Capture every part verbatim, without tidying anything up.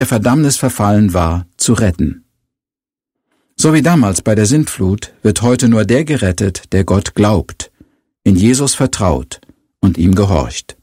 der Verdammnis verfallen war, zu retten. So wie damals bei der Sintflut wird heute nur der gerettet, der Gott glaubt, in Jesus vertraut und ihm gehorcht.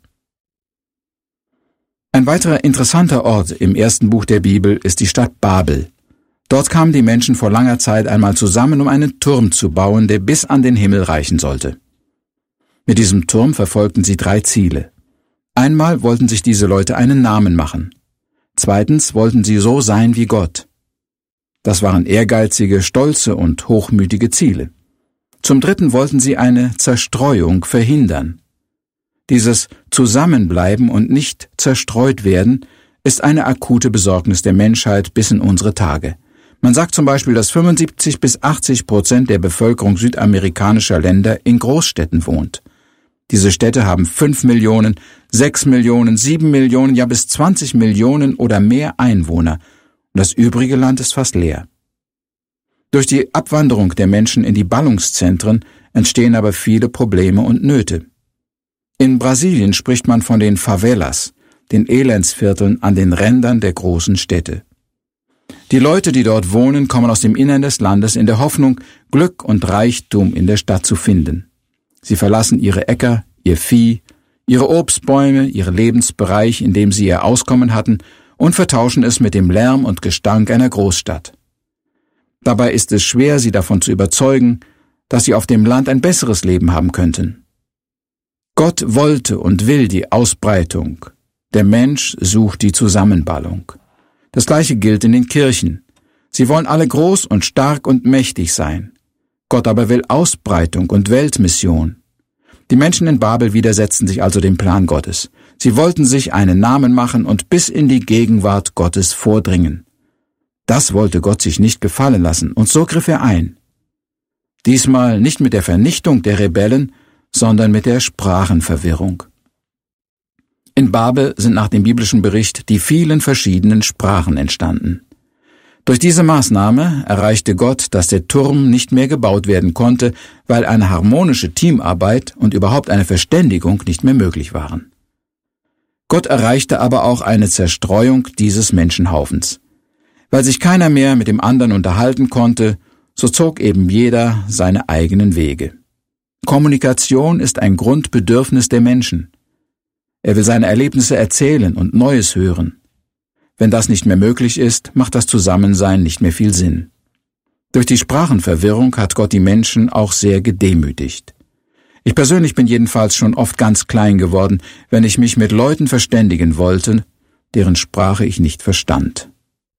Ein weiterer interessanter Ort im ersten Buch der Bibel ist die Stadt Babel. Dort kamen die Menschen vor langer Zeit einmal zusammen, um einen Turm zu bauen, der bis an den Himmel reichen sollte. Mit diesem Turm verfolgten sie drei Ziele. Einmal wollten sich diese Leute einen Namen machen. Zweitens wollten sie so sein wie Gott. Das waren ehrgeizige, stolze und hochmütige Ziele. Zum Dritten wollten sie eine Zerstreuung verhindern. Dieses Zusammenbleiben und nicht zerstreut werden ist eine akute Besorgnis der Menschheit bis in unsere Tage. Man sagt zum Beispiel, dass fünfundsiebzig bis achtzig Prozent der Bevölkerung südamerikanischer Länder in Großstädten wohnt. Diese Städte haben fünf Millionen, sechs Millionen, sieben Millionen, ja bis zwanzig Millionen oder mehr Einwohner, und das übrige Land ist fast leer. Durch die Abwanderung der Menschen in die Ballungszentren entstehen aber viele Probleme und Nöte. In Brasilien spricht man von den Favelas, den Elendsvierteln an den Rändern der großen Städte. Die Leute, die dort wohnen, kommen aus dem Innern des Landes in der Hoffnung, Glück und Reichtum in der Stadt zu finden. Sie verlassen ihre Äcker, ihr Vieh, ihre Obstbäume, ihren Lebensbereich, in dem sie ihr Auskommen hatten, und vertauschen es mit dem Lärm und Gestank einer Großstadt. Dabei ist es schwer, sie davon zu überzeugen, dass sie auf dem Land ein besseres Leben haben könnten. Gott wollte und will die Ausbreitung. Der Mensch sucht die Zusammenballung. Das Gleiche gilt in den Kirchen. Sie wollen alle groß und stark und mächtig sein. Gott aber will Ausbreitung und Weltmission. Die Menschen in Babel widersetzten sich also dem Plan Gottes. Sie wollten sich einen Namen machen und bis in die Gegenwart Gottes vordringen. Das wollte Gott sich nicht gefallen lassen, und so griff er ein. Diesmal nicht mit der Vernichtung der Rebellen, sondern mit der Sprachenverwirrung. In Babel sind nach dem biblischen Bericht die vielen verschiedenen Sprachen entstanden. Durch diese Maßnahme erreichte Gott, dass der Turm nicht mehr gebaut werden konnte, weil eine harmonische Teamarbeit und überhaupt eine Verständigung nicht mehr möglich waren. Gott erreichte aber auch eine Zerstreuung dieses Menschenhaufens. Weil sich keiner mehr mit dem anderen unterhalten konnte, so zog eben jeder seine eigenen Wege. Kommunikation ist ein Grundbedürfnis der Menschen. Er will seine Erlebnisse erzählen und Neues hören. Wenn das nicht mehr möglich ist, macht das Zusammensein nicht mehr viel Sinn. Durch die Sprachenverwirrung hat Gott die Menschen auch sehr gedemütigt. Ich persönlich bin jedenfalls schon oft ganz klein geworden, wenn ich mich mit Leuten verständigen wollte, deren Sprache ich nicht verstand.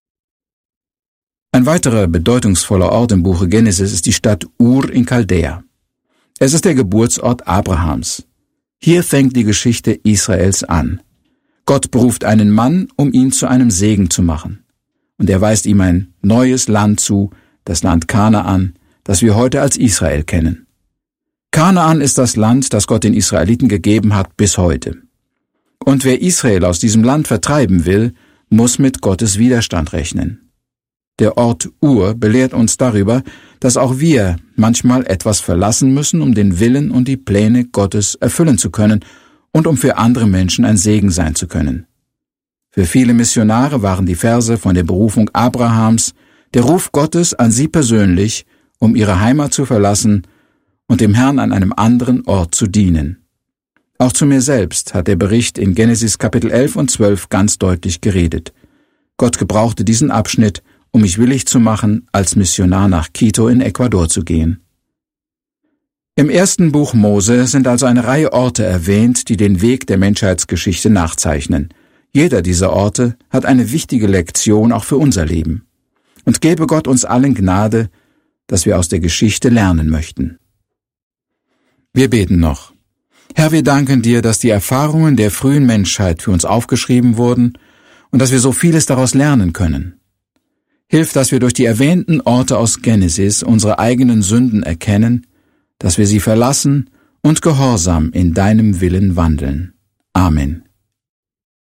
Ein weiterer bedeutungsvoller Ort im Buche Genesis ist die Stadt Ur in Chaldea. Es ist der Geburtsort Abrahams. Hier fängt die Geschichte Israels an. Gott beruft einen Mann, um ihn zu einem Segen zu machen. Und er weist ihm ein neues Land zu, das Land Kanaan, das wir heute als Israel kennen. Kanaan ist das Land, das Gott den Israeliten gegeben hat bis heute. Und wer Israel aus diesem Land vertreiben will, muss mit Gottes Widerstand rechnen. Der Ort Ur belehrt uns darüber, dass auch wir manchmal etwas verlassen müssen, um den Willen und die Pläne Gottes erfüllen zu können und um für andere Menschen ein Segen sein zu können. Für viele Missionare waren die Verse von der Berufung Abrahams der Ruf Gottes an sie persönlich, um ihre Heimat zu verlassen und dem Herrn an einem anderen Ort zu dienen. Auch zu mir selbst hat der Bericht in Genesis Kapitel elf und zwölf ganz deutlich geredet. Gott gebrauchte diesen Abschnitt, um mich willig zu machen, als Missionar nach Quito in Ecuador zu gehen. Im ersten Buch Mose sind also eine Reihe Orte erwähnt, die den Weg der Menschheitsgeschichte nachzeichnen. Jeder dieser Orte hat eine wichtige Lektion auch für unser Leben. Und gebe Gott uns allen Gnade, dass wir aus der Geschichte lernen möchten. Wir beten noch. Herr, wir danken dir, dass die Erfahrungen der frühen Menschheit für uns aufgeschrieben wurden und dass wir so vieles daraus lernen können. Hilf, dass wir durch die erwähnten Orte aus Genesis unsere eigenen Sünden erkennen, dass wir sie verlassen und gehorsam in deinem Willen wandeln. Amen.